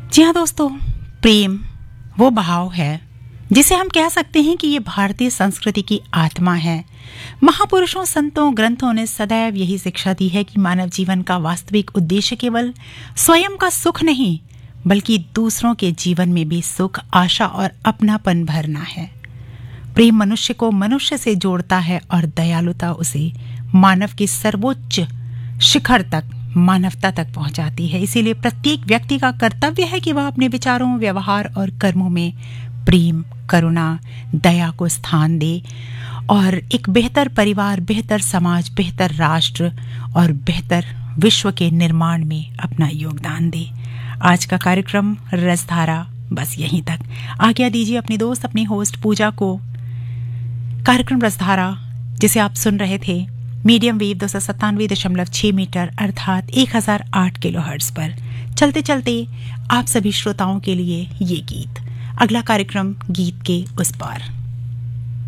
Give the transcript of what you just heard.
जी हाँ दोस्तों, प्रेम वो भाव है जिसे हम कह सकते हैं कि ये भारतीय संस्कृति की आत्मा है। महापुरुषों, संतों, ग्रंथों ने सदैव यही शिक्षा दी है कि मानव जीवन का वास्तविक उद्देश्य केवल स्वयं का सुख नहीं, बल्कि दूसरों के जीवन में भी सुख, आशा और अपनापन भरना है। प्रेम मनुष्य को मनुष्य से जोड़ता है और दयालुता उसे मानव के सर्वोच्च शिखर तक, मानवता तक पहुंचाती है। इसीलिए प्रत्येक व्यक्ति का कर्तव्य है कि वह अपने विचारों, व्यवहार और कर्मों में प्रेम, करुणा, दया को स्थान दे और एक बेहतर परिवार, बेहतर समाज, बेहतर राष्ट्र और बेहतर विश्व के निर्माण में अपना योगदान दे। आज का कार्यक्रम रसधारा बस यहीं तक। आज्ञा दीजिए अपनी दोस्त, अपनी होस्ट पूजा को। कार्यक्रम रसधारा जिसे आप सुन रहे थे मीडियम वेव 297.6 मीटर अर्थात 1008 किलोहर्ट्ज पर चलते चलते आप सभी श्रोताओं के लिए ये गीत। अगला कार्यक्रम गीत के उस पार।